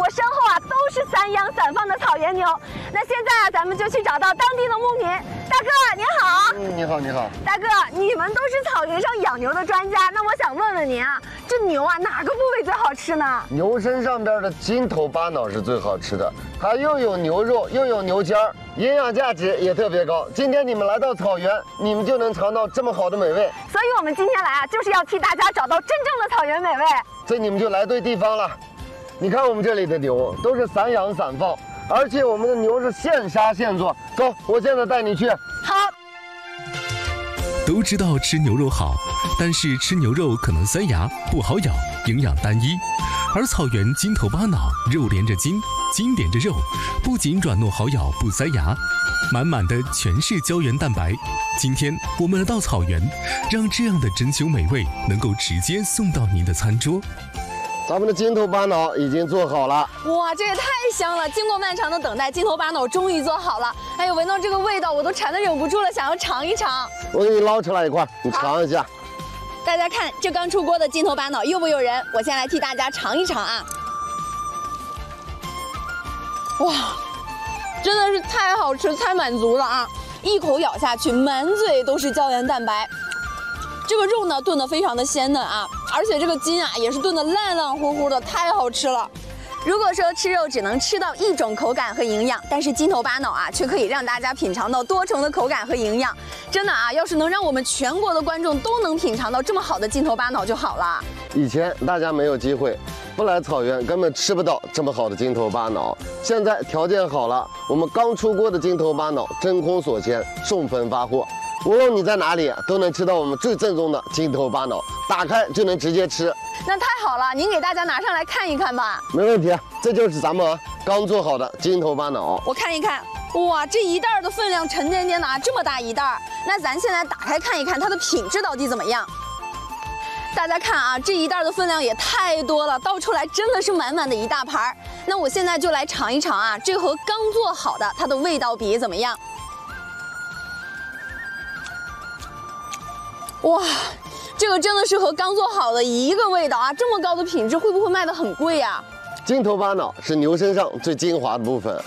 我身后啊都是散养散放的草原牛。那现在啊，咱们就去找到当地的牧民。大哥您好。 你好，你好。 大哥，你们都是草原上养牛的专家，那我想问问您啊，这牛啊哪个部位最好吃呢？ 牛身上边的筋头巴脑是最好吃的，它又有牛肉又有牛尖儿，营养价值也特别高。今天你们来到草原，你们就能尝到这么好的美味。 所以我们今天来啊，就是要替大家找到真正的草原美味。 这你们就来对地方了。你看我们这里的牛都是散养散放，而且我们的牛是现杀现做。走，我现在带你去。 好。 都知道吃牛肉好，但是吃牛肉可能塞牙，不好咬，营养单一。而草原筋头巴脑，肉连着筋，筋连着肉，不仅软糯好咬不塞牙，满满的全是胶原蛋白。今天我们来到草原，让这样的珍馐美味能够直接送到您的餐桌。 咱们的筋头巴脑已经做好了。 哇，这也太香了！经过漫长的等待，筋头巴脑终于做好了。哎呦，闻到这个味道，我都馋得忍不住了，想要尝一尝。 我给你捞出来一块，你尝一下。 大家看，这刚出锅的筋头巴脑诱不诱人？我先来替大家尝一尝啊！哇，真的是太好吃、太满足了啊！一口咬下去，满嘴都是胶原蛋白。这个肉呢炖得非常的鲜嫩啊，而且这个筋啊也是炖得烂烂乎乎的，太好吃了。如果说吃肉只能吃到一种口感和营养，但是筋头巴脑啊却可以让大家品尝到多重的口感和营养。真的啊，要是能让我们全国的观众都能品尝到这么好的筋头巴脑就好了。 以前大家没有机会，不来草原根本吃不到这么好的筋头巴脑。现在条件好了，我们刚出锅的筋头巴脑真空锁鲜，送分发货。无论你在哪里，都能吃到我们最正宗的筋头巴脑，打开就能直接吃。 那太好了，您给大家拿上来看一看吧。 没问题，这就是咱们刚做好的筋头巴脑。 我看一看，哇，这一袋的分量沉甸甸的啊，这么大一袋。那咱现在打开看一看它的品质到底怎么样。大家看啊，这一袋的分量也太多了，倒出来真的是满满的一大盘。那我现在就来尝一尝啊，这和刚做好的它的味道比怎么样？哇，这个真的是和刚做好的一个味道啊！这么高的品质，会不会卖得很贵呀？ 筋头巴脑是牛身上最精华的部分，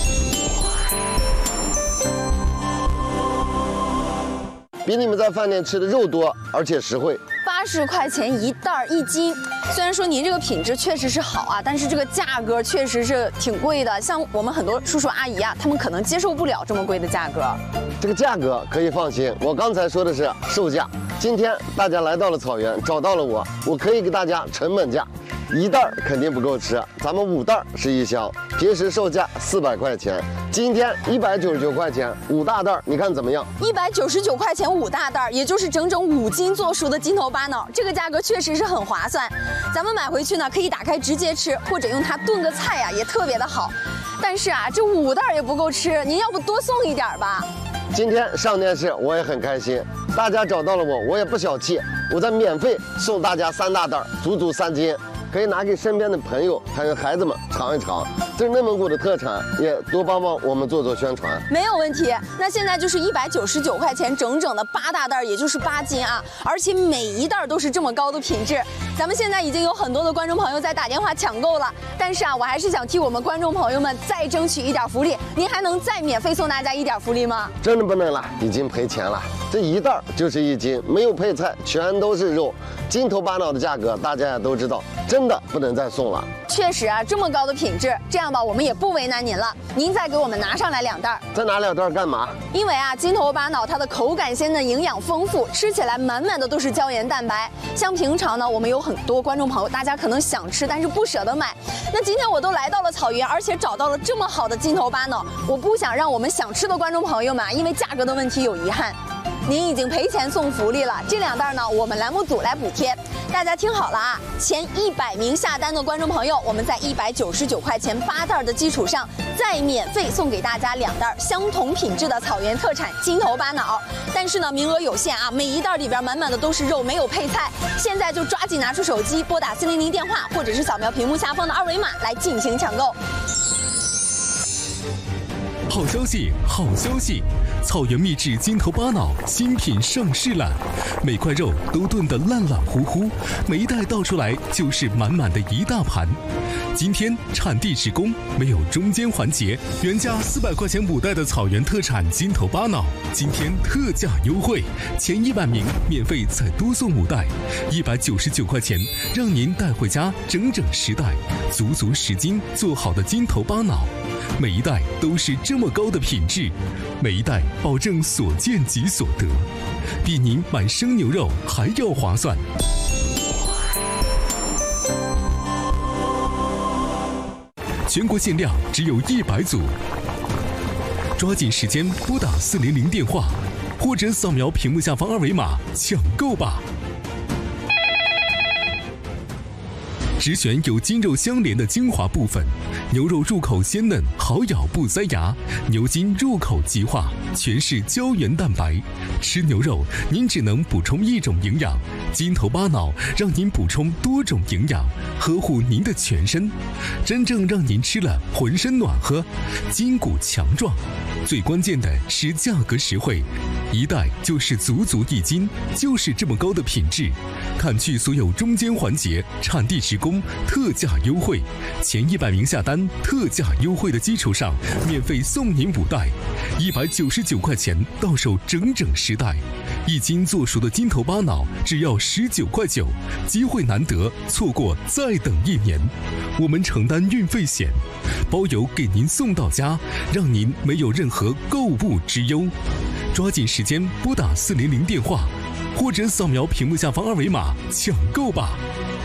比你们在饭店吃的肉多，而且实惠。 80块钱一袋1斤，虽然说您这个品质确实是好啊，但是这个价格确实是挺贵的。像我们很多叔叔阿姨啊，他们可能接受不了这么贵的价格。 这个价格可以放心，我刚才说的是售价。今天大家来到了草原，找到了我可以给大家成本价。一袋肯定不够吃，咱们5袋是一箱，平时售价400块钱，今天199块钱5大袋，你看怎么样 ？199块钱5大袋，也就是整整5斤做熟的筋头巴脑，这个价格确实是很划算。咱们买回去呢，可以打开直接吃，或者用它炖个菜呀，也特别的好。但是啊，这5袋也不够吃，您要不多送一点吧？ 今天上电视我也很开心，大家找到了我也不小气，我再免费送大家3大袋，足3斤。可以拿给身边的朋友还有孩子们尝一尝，这是内蒙古的特产，也多帮帮我们做宣传。 没有问题。那现在就是199块钱整整的8大袋，也就是8斤啊，而且每一袋都是这么高的品质。咱们现在已经有很多的观众朋友在打电话抢购了，但是啊，我还是想替我们观众朋友们再争取一点福利，您还能再免费送大家一点福利吗？ 真的不能了，已经赔钱了。这一袋就是1斤，没有配菜，全都是肉。筋头巴脑的价格大家也都知道，真的不能再送了。 确实啊，这么高的品质，这样吧，我们也不为难您了，您再给我们拿上来2袋。 再拿2袋干嘛？ 因为啊，筋头巴脑它的口感鲜嫩，营养丰富，吃起来满满的都是胶原蛋白。像平常呢，我们有很多观众朋友，大家可能想吃，但是不舍得买。那今天我都来到了草原，而且找到了这么好的筋头巴脑，我不想让我们想吃的观众朋友们因为价格的问题有遗憾。您已经赔钱送福利了，这2袋呢，我们栏目组来补贴。大家听好了啊，前100名下单的观众朋友，我们在199块钱8袋的基础上，再免费送给大家2袋相同品质的草原特产筋头巴脑。但是呢，名额有限啊，每一袋里边满满的都是肉，没有配菜。现在就抓紧拿出手机，拨打400电话，或者是扫描屏幕下方的2维码来进行抢购。 好消息，好消息！草原秘制筋头巴脑新品上市了，每块肉都炖得烂烂糊糊，每一袋倒出来就是满满的一大盘。今天产地直供，没有中间环节，原价400块钱5袋的草原特产筋头巴脑，今天特价优惠，前100名免费再多送5袋，199块钱，让您带回家整整10袋，足足10斤做好的筋头巴脑，每一袋都是这么高的品质，每一袋保证所见即所得，比您买生牛肉还要划算。全国限量只有100组，抓紧时间拨打400电话，或者扫描屏幕下方2维码抢购吧。只选有筋肉相连的精华部分，牛肉入口鲜嫩，好咬不塞牙；牛筋入口即化，全是胶原蛋白。吃牛肉，您只能补充一种营养，筋头巴脑让您补充多种营养，呵护您的全身，真正让您吃了浑身暖和，筋骨强壮。最关键的是价格实惠，一袋就是足足1斤，就是这么高的品质。砍去所有中间环节，产地直供，特价优惠，前100名下单，特价优惠的基础上，免费送您5袋，199块钱到手整整10袋，1斤做熟的筋头巴脑只要19块9，机会难得，错过再等1年。我们承担运费险，包邮给您送到家，让您没有任何购物之忧。抓紧时间拨打400电话，或者扫描屏幕下方2维码抢购吧。